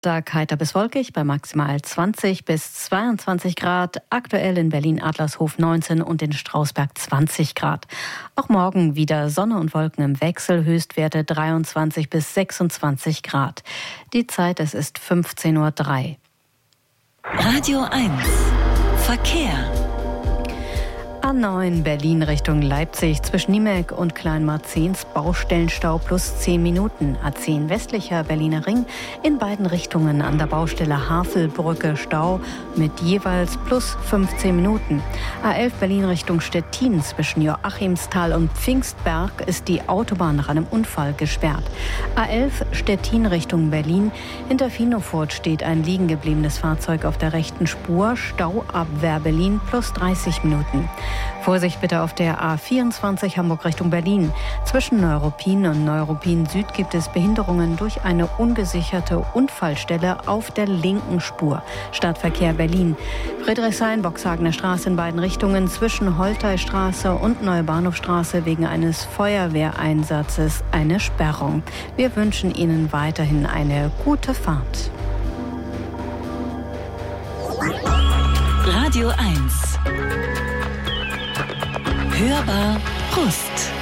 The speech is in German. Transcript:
Tag heiter bis wolkig bei maximal 20 bis 22 Grad. Aktuell in Berlin-Adlershof 19 und in Strausberg 20 Grad. Auch morgen wieder Sonne und Wolken im Wechsel, Höchstwerte 23 bis 26 Grad. Die Zeit, es ist 15:03 Uhr. Radio 1 Verkehr. A9 Berlin Richtung Leipzig zwischen Niemelk und Kleinmarzens Baustellenstau plus 10 Minuten. A10 westlicher Berliner Ring in beiden Richtungen an der Baustelle Havelbrücke Stau mit jeweils plus 15 Minuten. A11 Berlin Richtung Stettin zwischen Joachimsthal und Pfingstberg ist die Autobahn nach einem Unfall gesperrt. A11 Stettin Richtung Berlin. Hinter Finofurt steht ein liegen gebliebenes Fahrzeug auf der rechten Spur. Stau ab Wehr-Berlin plus 30 Minuten. Vorsicht bitte auf der A24 Hamburg Richtung Berlin. Zwischen Neuruppin und Neuruppin Süd gibt es Behinderungen durch eine ungesicherte Unfallstelle auf der linken Spur. Stadtverkehr Berlin. Friedrichshain-Boxhagener Straße in beiden Richtungen zwischen Holteistraße und Neue Bahnhofstraße wegen eines Feuerwehreinsatzes eine Sperrung. Wir wünschen Ihnen weiterhin eine gute Fahrt. Radio 1 Hörbar Brust.